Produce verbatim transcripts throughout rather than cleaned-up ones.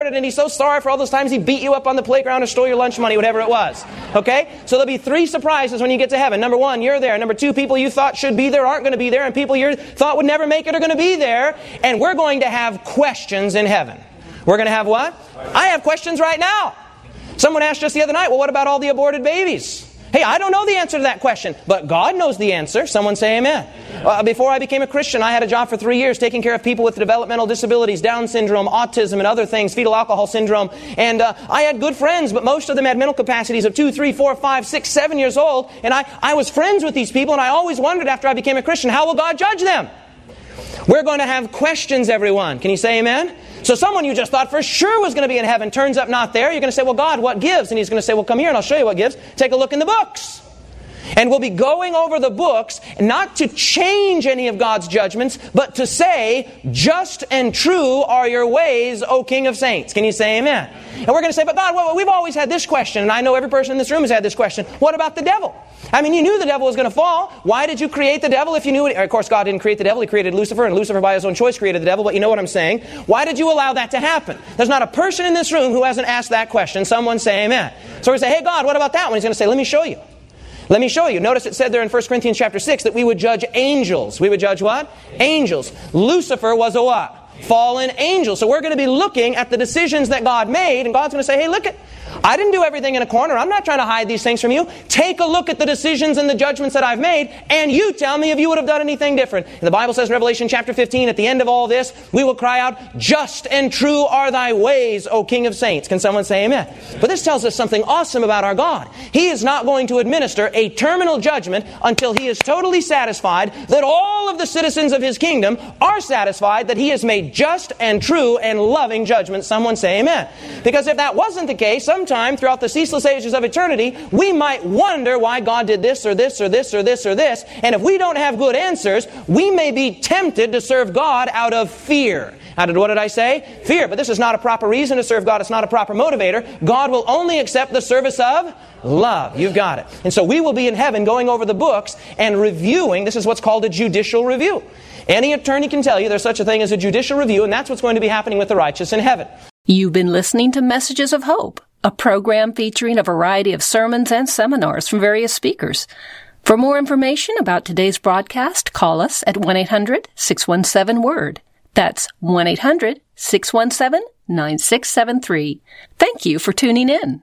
and he's so sorry for all those times he beat you up on the playground or stole your lunch money, whatever it was. Okay? So there'll be three surprises when you get to heaven. Number one, you're there. Number two, people you thought should be there aren't going to be there, and people you thought would never make it are going to be there. And we're going to have questions in heaven. We're going to have what? I have questions right now. Someone asked just the other night, well, what about all the aborted babies? Hey, I don't know the answer to that question, but God knows the answer. Someone say amen. Uh, before I became a Christian, I had a job for three years taking care of people with developmental disabilities, Down syndrome, autism, and other things, fetal alcohol syndrome. And uh, I had good friends, but most of them had mental capacities of two, three, four, five, six, seven years old. And I, I was friends with these people, and I always wondered after I became a Christian, how will God judge them? We're going to have questions, everyone. Can you say amen? So someone you just thought for sure was going to be in heaven turns up not there. You're going to say, well, God, what gives? And He's going to say, well, come here and I'll show you what gives. Take a look in the books. And we'll be going over the books, not to change any of God's judgments, but to say, just and true are your ways, O King of Saints. Can you say amen? And we're going to say, but God, well, we've always had this question, and I know every person in this room has had this question. What about the devil? I mean, you knew the devil was going to fall. Why did you create the devil if you knew it? Of course, God didn't create the devil. He created Lucifer, and Lucifer by his own choice created the devil, but you know what I'm saying. Why did you allow that to happen? There's not a person in this room who hasn't asked that question. Someone say amen. So we say, hey, God, what about that one? He's going to say, let me show you. Let me show you. Notice it said there in First Corinthians chapter six that we would judge angels. We would judge what? Angels. Lucifer was a what? Fallen angel. So we're going to be looking at the decisions that God made, and God's going to say, hey, look at, I didn't do everything in a corner. I'm not trying to hide these things from you. Take a look at the decisions and the judgments that I've made, and you tell me if you would have done anything different. And the Bible says in Revelation chapter fifteen, at the end of all this, we will cry out, just and true are thy ways, O King of Saints. Can someone say amen? But this tells us something awesome about our God. He is not going to administer a terminal judgment until He is totally satisfied that all of the citizens of His kingdom are satisfied that He has made just and true and loving judgments. Someone say amen. Because if that wasn't the case, sometime throughout the ceaseless ages of eternity, we might wonder why God did this or this or this or this or this. And if we don't have good answers, we may be tempted to serve God out of fear. Out of, what did I say? Fear. But this is not a proper reason to serve God. It's not a proper motivator. God will only accept the service of love. You've got it. And so we will be in heaven going over the books and reviewing. This is what's called a judicial review. Any attorney can tell you there's such a thing as a judicial review, and that's what's going to be happening with the righteous in heaven. You've been listening to Messages of Hope, a program featuring a variety of sermons and seminars from various speakers. For more information about today's broadcast, call us at one eight hundred six one seven word. That's one eight hundred six one seven nine six seven three. Thank you for tuning in.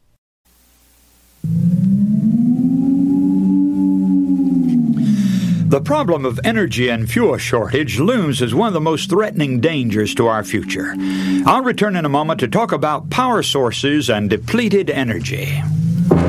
The problem of energy and fuel shortage looms as one of the most threatening dangers to our future. I'll return in a moment to talk about power sources and depleted energy.